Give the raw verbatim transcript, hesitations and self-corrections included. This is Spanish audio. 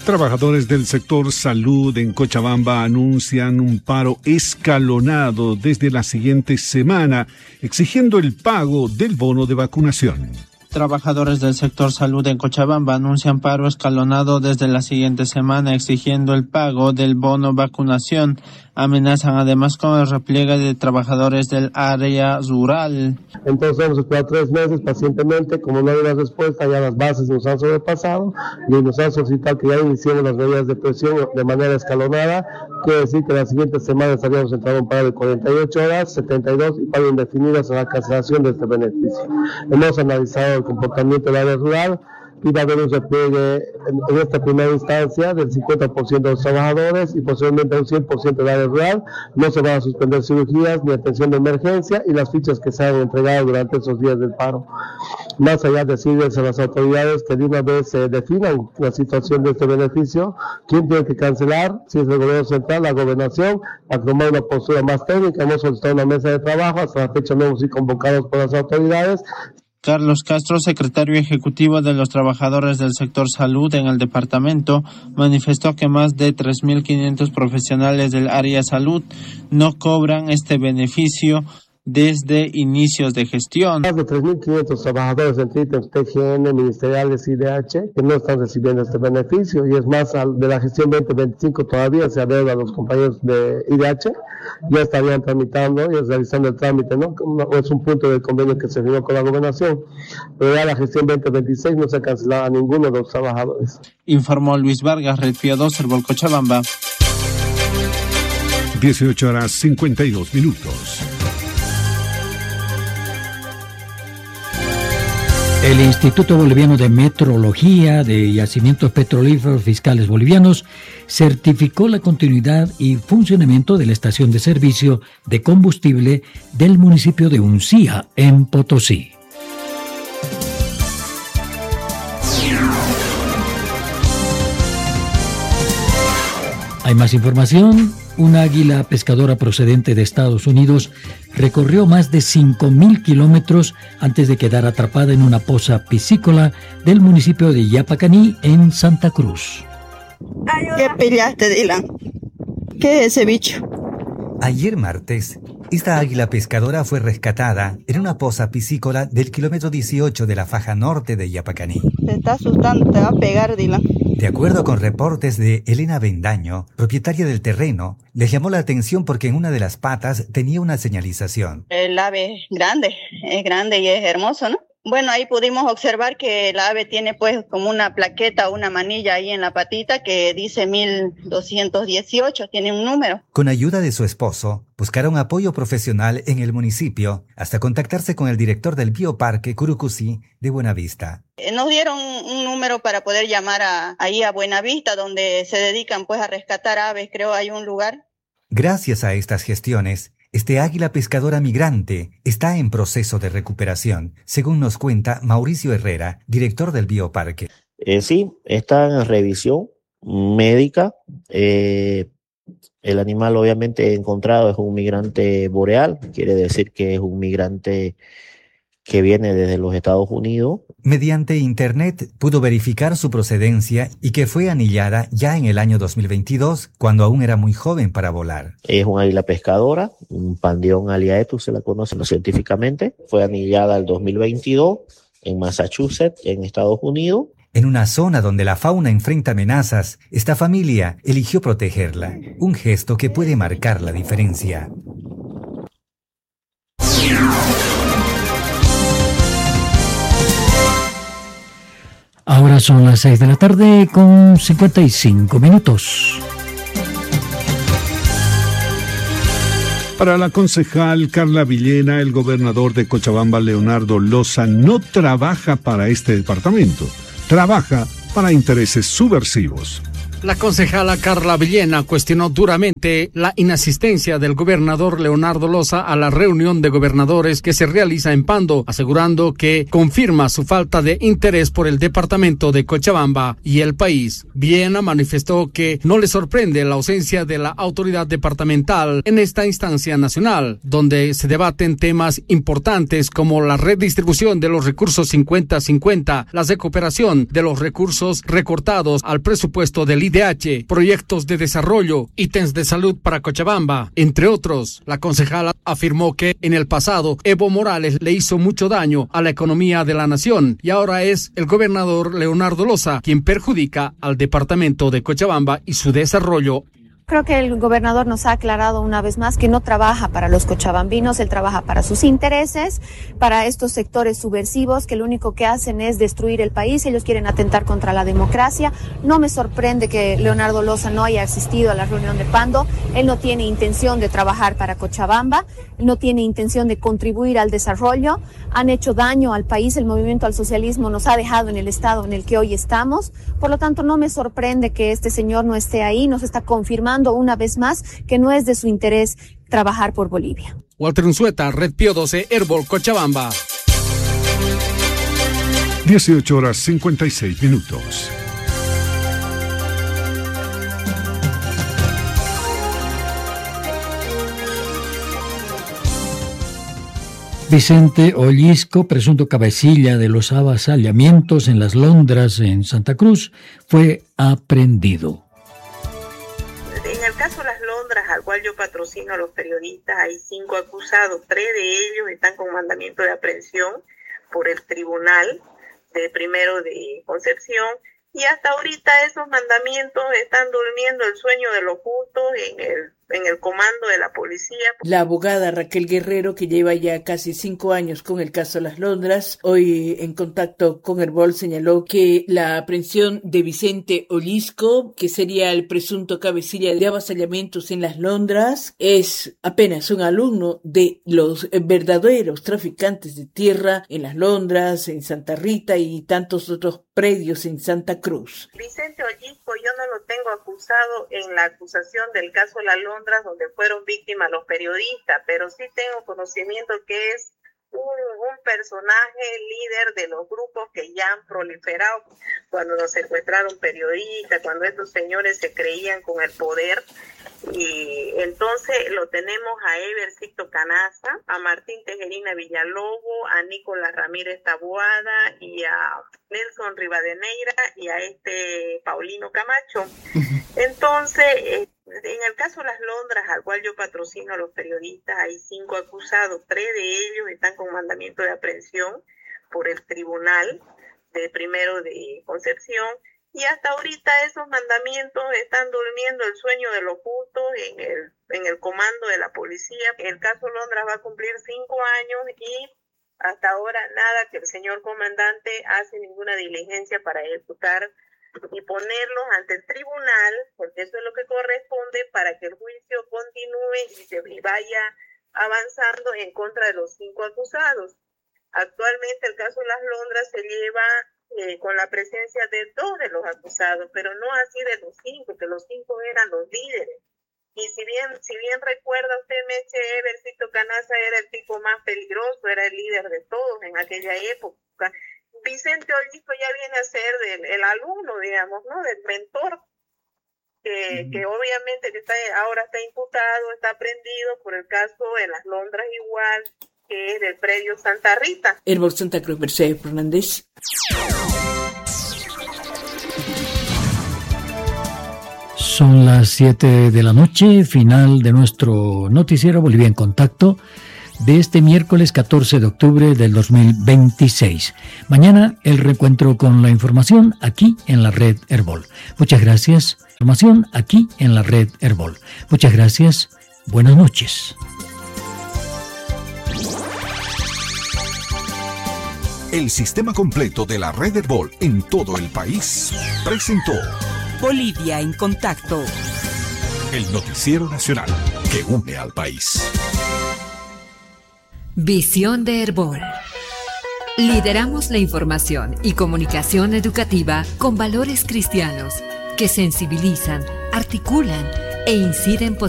Trabajadores del sector salud en Cochabamba anuncian un paro escalonado desde la siguiente semana, exigiendo el pago del bono de vacunación. Trabajadores del sector salud en Cochabamba anuncian paro escalonado desde la siguiente semana, exigiendo el pago del bono vacunación. Amenazan además con el repliegue de trabajadores del área rural. Entonces hemos esperado tres meses pacientemente, como no hay una respuesta, ya las bases nos han sobrepasado y nos han solicitado que ya iniciemos las medidas de presión de manera escalonada. Quiere decir que la siguiente semana estaríamos entrando en un paro de cuarenta y ocho horas, setenta y dos y paro indefinido hasta la cancelación de este beneficio. Hemos analizado el comportamiento del área rural y va a haber un repliegue en, en esta primera instancia del cincuenta por ciento de los trabajadores y posiblemente un cien por ciento del área rural. No se van a suspender cirugías ni atención de emergencia y las fichas que se han entregado durante esos días del paro. Más allá de decirles a las autoridades que de una vez se eh, definan la situación de este beneficio, quién tiene que cancelar, si es el gobierno central, la gobernación, a tomar una postura más técnica. Hemos solicitado una mesa de trabajo, hasta la fecha no hemos sido convocados por las autoridades. Carlos Castro, secretario ejecutivo de los trabajadores del sector salud en el departamento, manifestó que más de tres mil quinientos profesionales del área salud no cobran este beneficio desde inicios de gestión. Más de tres mil quinientos trabajadores entre ítems T G N, ministeriales y I D H que no están recibiendo este beneficio, y es más, de la gestión veinte veinticinco todavía se adeuda a los compañeros de I D H, ya estarían tramitando y realizando el trámite, ¿no? Es un punto del convenio que se firmó con la gobernación, pero ya la gestión veinte veintiséis no se ha cancelado a ninguno de los trabajadores. Informó Luis Vargas, Red Pío dos, Herbol Cochabamba. dieciocho horas cincuenta y dos minutos. El Instituto Boliviano de Metrología de Yacimientos Petrolíferos Fiscales Bolivianos certificó la continuidad y funcionamiento de la estación de servicio de combustible del municipio de Uncía, en Potosí. Hay más información. Una águila pescadora procedente de Estados Unidos recorrió más de cinco mil kilómetros antes de quedar atrapada en una poza piscícola del municipio de Yapacaní, en Santa Cruz. ¿Qué pillaste, Dylan? ¿Qué es ese bicho? Ayer martes, esta águila pescadora fue rescatada en una poza piscícola del kilómetro dieciocho de la faja norte de Yapacaní. Te está asustando, te va a pegar, Dylan. De acuerdo con reportes de Elena Bendaño, propietaria del terreno, les llamó la atención porque en una de las patas tenía una señalización. El ave es grande, es grande y es hermoso, ¿no? Bueno, ahí pudimos observar que el ave tiene pues como una plaqueta o una manilla ahí en la patita que dice mil doscientos dieciocho, tiene un número. Con ayuda de su esposo, buscaron apoyo profesional en el municipio hasta contactarse con el director del bioparque Curucucí de Buenavista. Nos dieron un número para poder llamar a, ahí a Buenavista, donde se dedican pues a rescatar aves, creo hay un lugar. Gracias a estas gestiones, este águila pescadora migrante está en proceso de recuperación, según nos cuenta Mauricio Herrera, director del bioparque. Eh, sí, está en revisión médica. Eh, el animal obviamente encontrado es un migrante boreal, quiere decir que es un migrante que viene desde los Estados Unidos. Mediante internet pudo verificar su procedencia y que fue anillada ya en el año dos mil veintidós, cuando aún era muy joven para volar. Es un águila pescadora, un Pandion aliaetus se la conoce científicamente. Fue anillada el dos mil veintidós en Massachusetts, en Estados Unidos. En una zona donde la fauna enfrenta amenazas, esta familia eligió protegerla, un gesto que puede marcar la diferencia. Ahora son las seis de la tarde con cincuenta y cinco minutos. Para la concejal Carla Villena, el gobernador de Cochabamba, Leonardo Loza, no trabaja para este departamento. Trabaja para intereses subversivos. La concejala Carla Villena cuestionó duramente la inasistencia del gobernador Leonardo Loza a la reunión de gobernadores que se realiza en Pando, asegurando que confirma su falta de interés por el departamento de Cochabamba y el país. Villena manifestó que no le sorprende la ausencia de la autoridad departamental en esta instancia nacional, donde se debaten temas importantes como la redistribución de los recursos cincuenta cincuenta, la recuperación de los recursos recortados al presupuesto del I D H, proyectos de desarrollo, ítems de salud para Cochabamba, entre otros. La concejala afirmó que en el pasado Evo Morales le hizo mucho daño a la economía de la nación y ahora es el gobernador Leonardo Loza quien perjudica al departamento de Cochabamba y su desarrollo. Creo que el gobernador nos ha aclarado una vez más que no trabaja para los cochabambinos, él trabaja para sus intereses, para estos sectores subversivos que lo único que hacen es destruir el país, ellos quieren atentar contra la democracia. No me sorprende que Leonardo Loza no haya asistido a la reunión de Pando, él no tiene intención de trabajar para Cochabamba, no tiene intención de contribuir al desarrollo, han hecho daño al país, el movimiento al socialismo nos ha dejado en el estado en el que hoy estamos, por lo tanto no me sorprende que este señor no esté ahí, nos está confirmando una vez más que no es de su interés trabajar por Bolivia. Walter Unzueta, Red Pío doce, Herbol, Cochabamba. dieciocho horas cincuenta y seis minutos. Vicente Ollisco, presunto cabecilla de los avasallamientos en las Londras en Santa Cruz, fue aprehendido. En el caso de las Londras, al cual yo patrocino a los periodistas, hay cinco acusados, tres de ellos están con mandamiento de aprehensión por el Tribunal de Primero de Concepción, y hasta ahorita esos mandamientos están durmiendo el sueño de los justos en el, en el comando de la policía. La abogada Raquel Guerrero, que lleva ya casi cinco años con el caso Las Londras, hoy en contacto con Herbol señaló que la aprehensión de Vicente Ollisco, que sería el presunto cabecilla de avasallamientos en Las Londras, es apenas un alumno de los verdaderos traficantes de tierra en Las Londras, en Santa Rita y tantos otros predios en Santa Cruz. Vicente Ollisco yo no lo tengo acusado en la acusación del caso Las Londras, donde fueron víctimas los periodistas, pero sí tengo conocimiento que es un, un personaje líder de los grupos que ya han proliferado cuando nos secuestraron periodistas, cuando estos señores se creían con el poder. Y entonces lo tenemos a Evercito Canaza, a Martín Tejerina Villalobo, a Nicolás Ramírez Taboada y a Nelson Rivadeneira y a este Paulino Camacho. Entonces, eh, en el caso de Las Londras, al cual yo patrocino a los periodistas, hay cinco acusados, tres de ellos están con mandamiento de aprehensión por el Tribunal de Primero de Concepción, y hasta ahorita esos mandamientos están durmiendo el sueño de los justos en el, en el comando de la policía. El caso Londras va a cumplir cinco años y hasta ahora nada que el señor comandante hace ninguna diligencia para ejecutar y ponerlos ante el tribunal, porque eso es lo que corresponde para que el juicio continúe y se y vaya avanzando en contra de los cinco acusados. Actualmente el caso Las Londras se lleva Eh, con la presencia de dos de los acusados, pero no así de los cinco, que los cinco eran los líderes. Y si bien si bien recuerda usted, Meche, Evercito Canaza era el tipo más peligroso, era el líder de todos en aquella época. Vicente Ollisco ya viene a ser del, el alumno, digamos, ¿no? Del mentor, que, uh-huh. que obviamente que está, ahora está imputado, está prendido por el caso de Las Londras igual, que es del predio Santa Rita. Herbol Santa Cruz, Mercedes Fernández. Son las siete de la noche, final de nuestro noticiero Bolivia en Contacto de este miércoles catorce de octubre del dos mil veintiséis. Mañana el reencuentro con la información aquí en la red Herbol. Muchas gracias. Información aquí en la red Herbol. Muchas gracias. Buenas noches. El sistema completo de la red Herbol en todo el país presentó Bolivia en Contacto, el noticiero nacional que une al país. Visión de Herbol. Lideramos la información y comunicación educativa con valores cristianos, que sensibilizan, articulan e inciden positivamente